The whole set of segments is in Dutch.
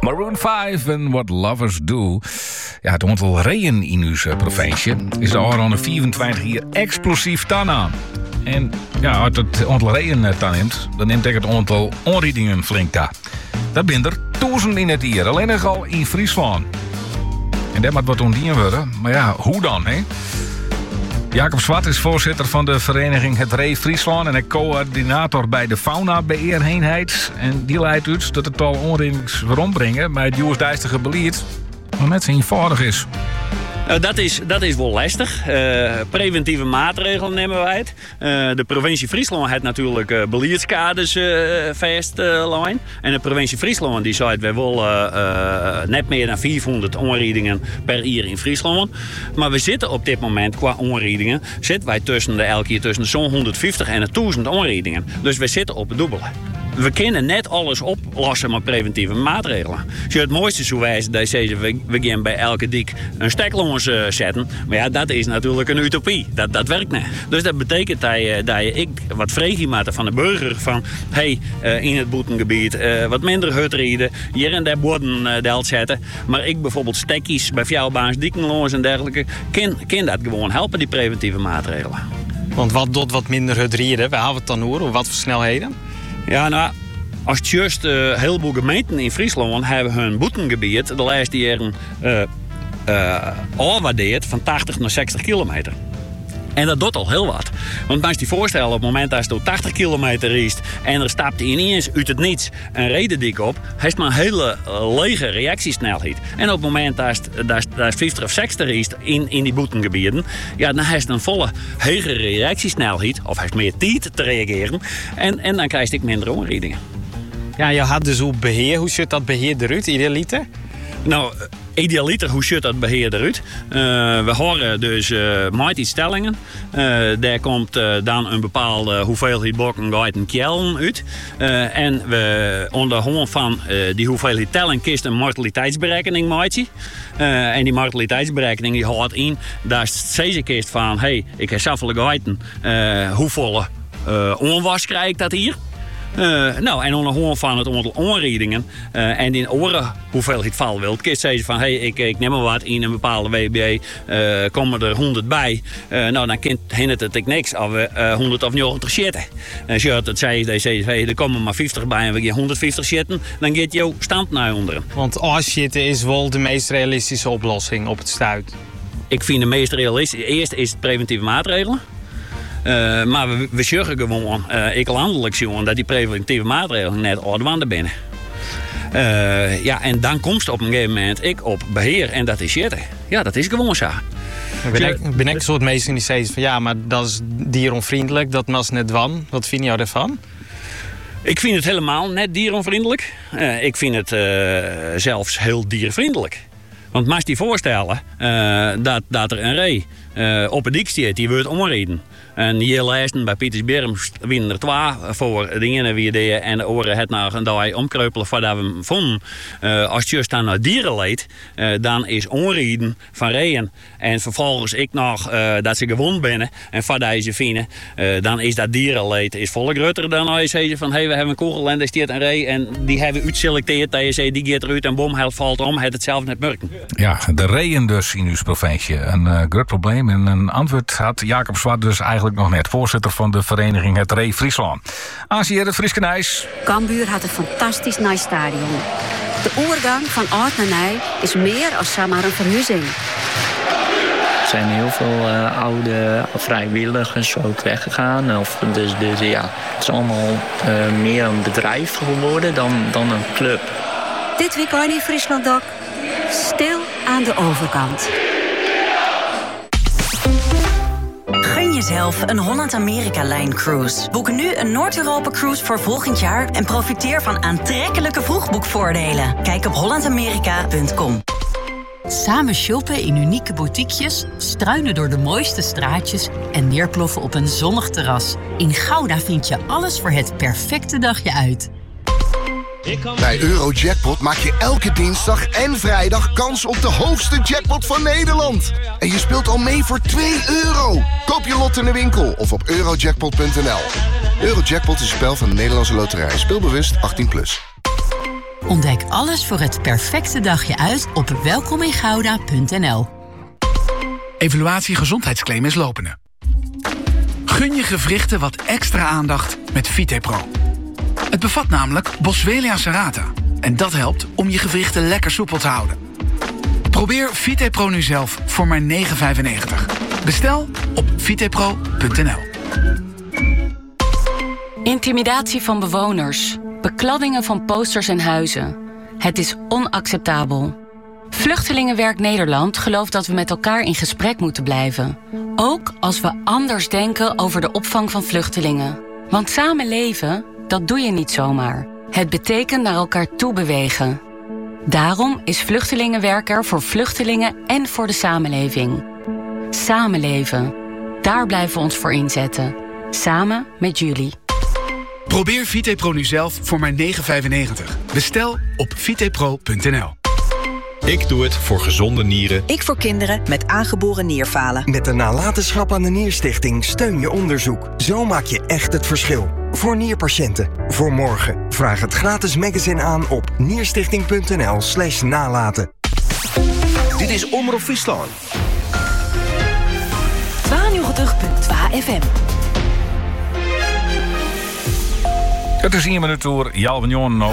Maroon 5 en What Lovers Do. Ja, het aantal reeën in uw provincie is de al 24 hier explosief tan aan. En ja, als het aantal reeën tan neemt, dan neemt ook het aantal onriedingen flink ta. Dat zijn er 1000 in het jaar, alleen nog al in Friesland. En dat moet wat ondien worden, maar ja, hoe dan, hè? Jacob Zwart is voorzitter van de vereniging Het Ree Friesland en een coördinator bij de Fauna-beheereenheid. En die leidt uit dat het al onredings weerombrengen bij het juistdijstige beleid, maar net zo eenvoudig is. Dat is wel lastig. Preventieve maatregelen nemen wij het. De provincie Friesland heeft natuurlijk beleidskaders vastlijnen. En de provincie Friesland die zei wij wel net meer dan 400 onriedingen per jaar in Friesland. Maar we zitten op dit moment qua onriedingen zitten wij elke keer tussen zo'n 150 en 1000 onriedingen. Dus we zitten op het dubbele. We kunnen net alles oplossen met preventieve maatregelen. Het mooiste zou wijzen dat we gaan bij elke dik een steklons zetten. Maar ja, dat is natuurlijk een utopie. Dat werkt niet. Dus dat betekent dat je wat vreeg maakt van de burger. Van, in het boetengebied wat minder hutrieden. Hier en daar borden delt zetten. Maar ik bijvoorbeeld stekjes bij fjouwbaans, diekenlons en dergelijke. Kan dat gewoon helpen, die preventieve maatregelen. Want wat doet wat minder hutrieden? We houden het dan hoor. Wat voor snelheden? Ja, nou, als het juist een heleboel gemeenten in Friesland hebben hun boetengebied de laatste jaren afwaardeerd van 80 naar 60 kilometer. En dat doet al heel wat. Want als je voorstellen, op het moment dat je 80 kilometer riest en er stapt ineens uit het niets een redendik op, heeft maar een hele lege reactiesnelheid. En op het moment dat je 50 of 60 riest in die boetengebieden, ja, dan heeft je een volle hege reactiesnelheid, of heeft meer tijd te reageren. En dan krijg je minder onriedingen. Ja, je had dus ook beheer. Hoe ziet dat beheer eruit, idealiter? Nou, idealiter, hoe ziet dat beheer eruit? We horen dus met die stellingen. Daar komt dan een bepaalde hoeveelheid bokken, geiten en kjellen uit. En we onder hand van die hoeveelheid tellen kist een mortaliteitsberekening maken. En die mortaliteitsberekening die houdt in dat ze kist van, ik heb zoveel geiten, hoeveel onwas krijg ik dat hier? En onder hand van het aantal onriedingen en die oren hoeveelheid val wilt, kun je zeggen van ik neem maar wat in een bepaalde WB, komen er 100 bij. Dan hindert het ik niks of we 100 of 90 zitten. Als je het zegt, er komen maar 50 bij en we gaan 150 zitten, dan gaat jouw stand naar onderen. Want afzitten is wel de meest realistische oplossing op het stuit. Ik vind de meest realistisch. Eerst is het preventieve maatregelen. Maar we zorgen gewoon, ik landelijk zien dat die preventieve maatregelen net aan binnen. En dan komt op een gegeven moment ik op beheer en dat is zitten. Ja, dat is gewoon zo. Ben ik een soort mensen die zeggen van ja, maar dat is dieronvriendelijk, dat mag net wan. Wat vind jij daarvan? Ik vind het helemaal net dieronvriendelijk. Ik vind het zelfs heel diervriendelijk. Want mag je je voorstellen dat er een ree op een dik staat, die wordt onreden. En hier lijsten bij Pietersberm winnen er 2 voor de ene wie de en de oren het naar een dag omkreupelen voordat we hem vonden. Als het juist dan naar dieren leidt, dan is onreden van reeën. En vervolgens ik nog dat ze gewond binnen en voordat ze vinden, dan is dat dierenleed is volle groter dan als je zegt van we hebben een kogel en daar staat een ree en die hebben uitselecteerd dat je zegt die gaat eruit en bom valt om, het zelf net merken. Ja, de reeën dus in uw provincie. Een groot probleem en een antwoord had Jacob Zwart dus eigenlijk nog net, voorzitter van de vereniging Het Ree Friesland. Aanzier het Frieske Nijs. Cambuur had een fantastisch nice stadion. De oorgang van oud naar nij is meer als zomaar een verhuizing. Er zijn heel veel oude vrijwilligers ook weggegaan. Dus ja, het is allemaal meer een bedrijf geworden dan een club. Dit weekend in Friesland ook. Stil aan de overkant. Gun jezelf een Holland-Amerika-lijn cruise. Boek nu een Noord-Europa-cruise voor volgend jaar en profiteer van aantrekkelijke vroegboekvoordelen. Kijk op hollandamerika.com. Samen shoppen in unieke boutiquejes, struinen door de mooiste straatjes en neerploffen op een zonnig terras. In Gouda vind je alles voor het perfecte dagje uit. Bij Eurojackpot maak je elke dinsdag en vrijdag kans op de hoogste jackpot van Nederland. En je speelt al mee voor €2. Koop je lot in de winkel of op eurojackpot.nl. Eurojackpot is een spel van de Nederlandse Loterij. Speelbewust 18+. Ontdek alles voor het perfecte dagje uit op welkomingouda.nl. Evaluatie gezondheidsclaim is lopende. Gun je gewrichten wat extra aandacht met VitePro. Het bevat namelijk Boswellia serrata. En dat helpt om je gewrichten lekker soepel te houden. Probeer VitePro nu zelf voor maar €9,95. Bestel op vitepro.nl. Intimidatie van bewoners. Bekladdingen van posters en huizen. Het is onacceptabel. Vluchtelingenwerk Nederland gelooft dat we met elkaar in gesprek moeten blijven. Ook als we anders denken over de opvang van vluchtelingen. Want samen leven, dat doe je niet zomaar. Het betekent naar elkaar toe bewegen. Daarom is Vluchtelingenwerk er voor vluchtelingen en voor de samenleving. Samenleven. Daar blijven we ons voor inzetten. Samen met jullie. Probeer VitePro nu zelf voor maar €9,95. Bestel op vitepro.nl. Ik doe het voor gezonde nieren. Ik voor kinderen met aangeboren nierfalen. Met de nalatenschap aan de Nierstichting steun je onderzoek. Zo maak je echt het verschil. Voor nierpatiënten. Voor morgen. Vraag het gratis magazine aan op nierstichting.nl/nalaten. Dit is Omroep Friesland. 92.2 FM. Het is 1 minuut door Jalven Jonno.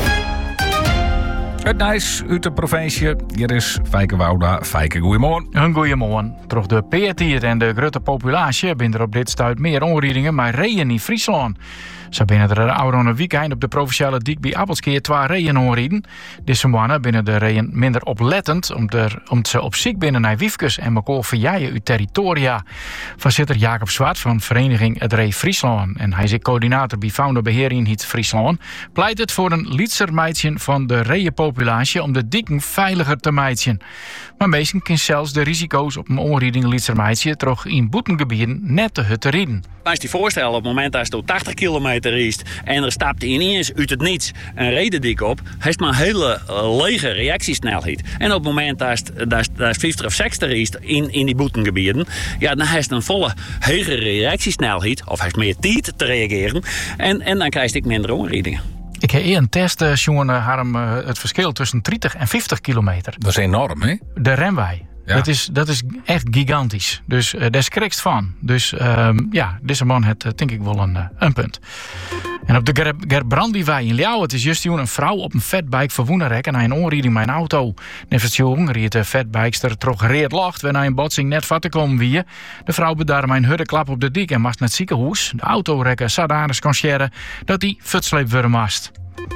Het Nijs uit de provincie. Hier is Fijke Wouda. Fijke, goeiemorgen. Een goeiemorgen. Door de peertier en de grote populatie binnen er op dit stuit meer onriedingen, maar reeën in Friesland. Zo binnen er oude een weekend op de provinciale dik bij Appelskeer 2 reeën onrieden. Deze mannen binnen de reeën minder oplettend om ze op ziek binnen naar Wiefkes en elkaar verjaaien uit territoria. Voorzitter Jacob Zwart van vereniging Het Ree Friesland en hij is coördinator bij Fauna-beheer Hiet Friesland, pleit het voor een lietsermeidje van de reeënpopulatie om de dikken veiliger te meidjen. Maar meestal kan zelfs de risico's op een onrieding lietsermeidje toch in boetengebieden net te hutte rieden. Als je voorstelt op het moment dat je 80 kilometer is en er stapt ineens uit het niets een redendik op, heeft maar een hele lege reactiesnelheid. En op het moment dat je 50 of 60 is in die boetengebieden, ja, dan heeft een volle hogere reactiesnelheid, of heeft meer tijd te reageren. En dan krijg je minder onriedingen. Ik heb een test, jongen, Harm, het verschil tussen 30 en 50 kilometer. Dat is enorm, hè? De remwij. Ja. Dat is echt gigantisch. Dus daar schrikt van. Dus deze man heeft denk ik wel een punt. En op de Gerbrandiwei in Ljouwen is juist een vrouw op een fatbike verwoenen rekken na een onrieding met een auto. Net jong riet de fatbikester toch reed lacht wanneer een botsing net vat te komen wie. De vrouw bedaarde mijn huddeklap op de dik en was naar het ziekenhuis. De autorekker zodanig kon scheren dat hij futsleep worden mast.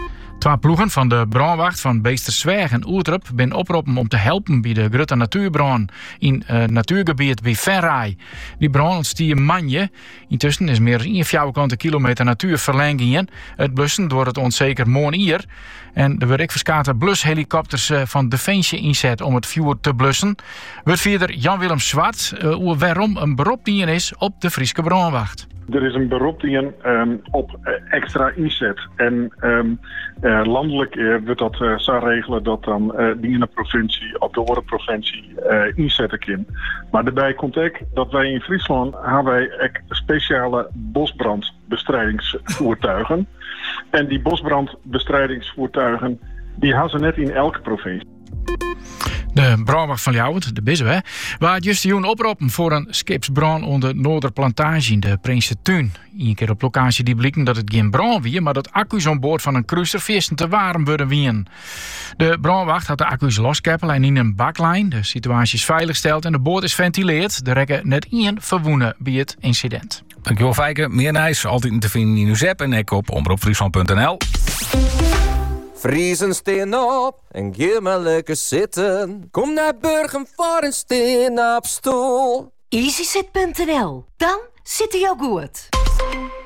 2 ploegen van de brandwacht van Beestersweg en Oertrup zijn oproepen om te helpen bij de grote natuurbrand in het natuurgebied bij Verraai. Die brand ontstie in Manje. Intussen is meer dan 1,4 kilometer natuurverlengingen. Het blussen door het onzeker Moonier. En er wordt ook verskate blushelikopters van Defensie inzet om het vuur te blussen. Wordt verder Jan-Willem Zwart waarom een beroep die is op de Friese brandwacht. Er is een beroep die op extra inzet. En landelijk wordt dat zo regelen dat dan die in de provincie, op de Oorprovincie, inzetten kan. Maar daarbij komt ook dat wij in Friesland hebben speciale bosbrandbestrijdingsvoertuigen. En die bosbrandbestrijdingsvoertuigen die hebben ze net in elke provincie. De brandwacht van Ljouwen, de Biswe, waar juist een oproepen voor een skipsbrand onder Noorderplantage in de Prinsentuin. Eén keer op locatie die blikken dat het geen brand was, maar dat accu's aan boord van een cruiser vissen te warm worden wien. De brandwacht had de accu's loskeppel en in een baklijn. De situatie is veiliggesteld en de boord is ventileerd. Er rekken net 1 verwoenen bij het incident. Dankjewel Fijke. Meer Nijs altijd te vinden in uw app en ook op omroepfriesland.nl. Friesen steen op en geef maar lekker zitten. Kom naar Burgen voor een steen op stoel. EasyZit.nl, dan zit hij al goed.